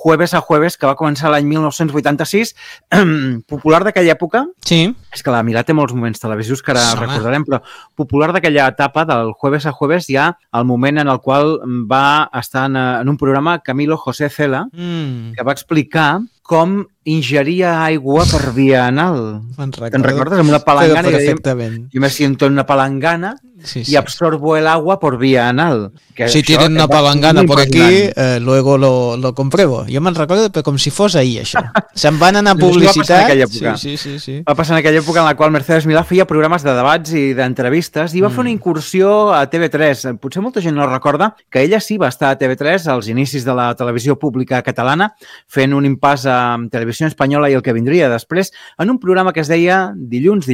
Jueves a Jueves, que va començar l'any 1986, popular d'aquella època. Sí. És que la Milà té molts moments televisius que ara recordarem, però popular d'aquella etapa del Jueves a Jueves hi ha el moment en el qual va estar en un programa Camilo José Cela, que va explicar com ingeria aigua per via anal. Te'n recordes? Amb una palangana. Yo me siento en una palangana y absorbo el agua por vía anal. Que si tienen una palangana por aquí, luego lo compruebo. Jo me'n recordo com si fos ahir, això. Se'n van anar a publicitat. Va passar en aquella època en la qual Mercedes Milà feia programes de debats i d'entrevistes i va fer una incursió a TV3. Potser molta gent no recorda que ella sí va estar a TV3 als inicis de la televisió pública catalana, fent un impàs a Televisió Espanyola i el que vindria després, en un programa que es deia Dilluns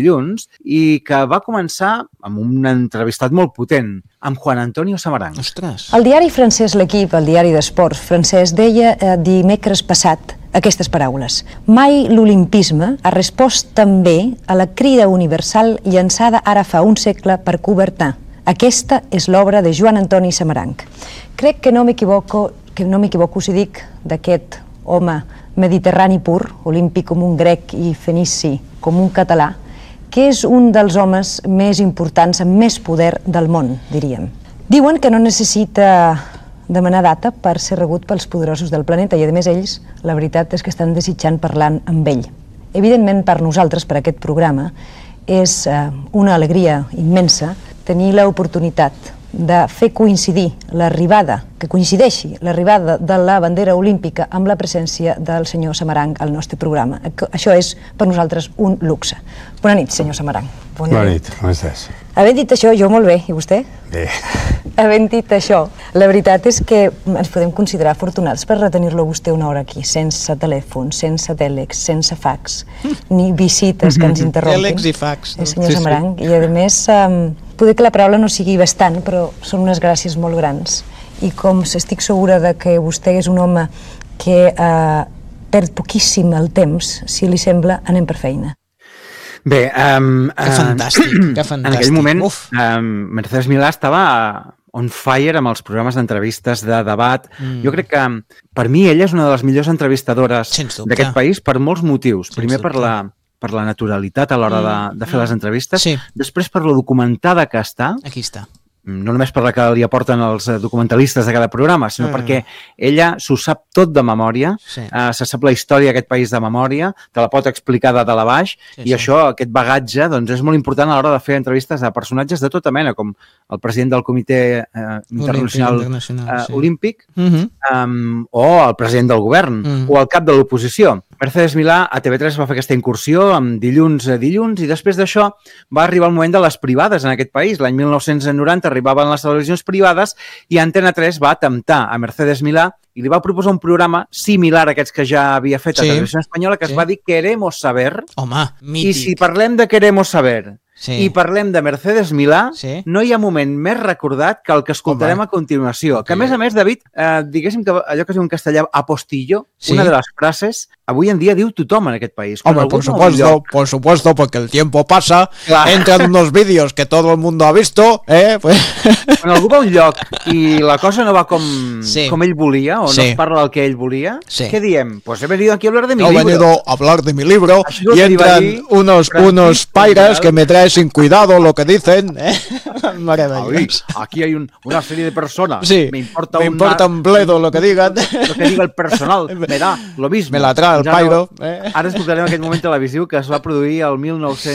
i que va començar amb un entrevistat molt potent, amb Juan Antonio Samaranch. Ostres! El diari francès L'Equip, el diari d'esports francès, deia dimecres passat aquestes paraules. Mai l'olimpisme ha respost també a la crida universal llançada ara fa un segle per Coubertin. Aquesta és l'obra de Joan Antoni Samaranch. Crec que no m'equivoco si dic d'aquest home mediterrani pur, olímpic com un grec i fenici com un català, que és un dels homes més importants amb més poder del món, diríem. Diuen que no necessita demanar data per ser rebut pels poderosos del planeta i, a més, ells, la veritat és que estan desitjant parlant amb ell. Evidentment, per nosaltres, per aquest programa, és una alegria immensa tenir l'oportunitat de fer coincidir l'arribada, que coincideixi l'arribada de la bandera olímpica amb la presència del senyor Samaranch al nostre programa. Això és per nosaltres un luxe. Bona nit, senyor Samaranch. Bona nit, com estàs? Havent dit això, jo molt bé, i vostè? Bé. Havent dit això, la veritat és que ens podem considerar afortunats per retenir-lo vostè una hora aquí, sense telèfon, sense tèlex, sense fax, ni visites que ens interrompin. Tèlex i fax. Senyor Samaranch, i a més, poder que la paraula no sigui bastant, però són unes gràcies molt grans. I com estic segura de que vostè és un home que perd poquíssim el temps, si li sembla, anem per feina. Bé, que fantàstic, que fantàstic. En aquell moment, Mercedes Milà estava on fire amb els programes d'entrevistes, de debat. Jo crec que, per mi, ella és una de les millors entrevistadores d'aquest país per molts motius. Primer, per la naturalitat a l'hora de fer les entrevistes. Després, per lo documentada que està. Aquí està. No només per la que li aporten els documentalistes de cada programa, sinó perquè ella s'ho sap tot de memòria, se sap la història d'aquest país de memòria, te la pot explicar de dalt a baix, i això, aquest bagatge, doncs és molt important a l'hora de fer entrevistes a personatges de tota mena, com el president del Comitè Internacional Olímpic, o el president del govern, o el cap de l'oposició. Mercedes Milà a TV3 va fer aquesta incursió amb dilluns a dilluns i després d'això va arribar el moment de les privades en aquest país. L'any 1990 arribaven les televisions privades i Antena 3 va temptar a Mercedes Milà i li va proposar un programa similar a aquests que ja havia fet a Televisió Espanyola que es va dir Queremos Saber. Home, mític. I si parlem de Queremos Saber i parlem de Mercedes Milà, no hi ha moment més recordat que el que escoltarem a continuació. Que a més, David, diguéssim que allò que es diu en castellà apostillo, una de les frases, avui en dia diu tothom en aquest país. Hombre, por supuesto, porque el tiempo pasa, entran unos vídeos que todo el mundo ha visto, Quan algú va a un lloc i la cosa no va com ell volia, o no es parla del que ell volia, què diem? Pues he venido aquí a hablar de mi libro. He venido a hablar de mi libro y entran unos pairas que me traen sin cuidado lo que dicen, Aquí hay una serie de personas. Me importa un bledo lo que digan. Lo que diga el personal, me da lo mismo. Me la trae el pairo. Ara escoltarem aquest moment televisiu que es va produir el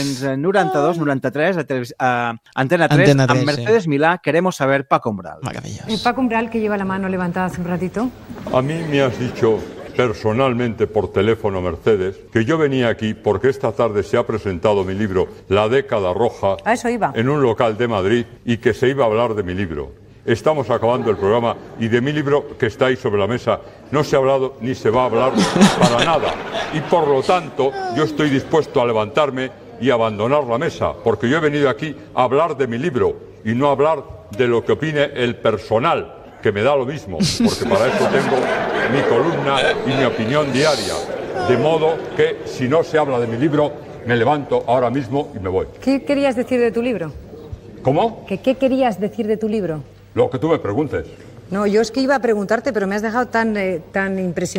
1992-93 a Antena 3 amb Mercedes Milà, Queremos Saber, Paco Umbral. Paco Umbral, que lleva la mano levantada hace un ratito. A mí me has dicho personalmente por teléfono, Mercedes, que yo venía aquí porque esta tarde se ha presentado mi libro La década roja en un local de Madrid y que se iba a hablar de mi libro. Estamos acabando el programa y de mi libro que está ahí sobre la mesa no se ha hablado ni se va a hablar para nada. Y por lo tanto yo estoy dispuesto a levantarme y abandonar la mesa porque yo he venido aquí a hablar de mi libro y no a hablar de lo que opine el personal, que me da lo mismo, porque para eso tengo mi columna y mi opinión diaria. De modo que si no se habla de mi libro, me levanto ahora mismo y me voy. ¿Qué querías decir de tu libro? ¿Cómo? ¿Qué querías decir de tu libro? Lo que tú me preguntes. No, yo es que iba a preguntarte, pero me has dejado tan impresionado.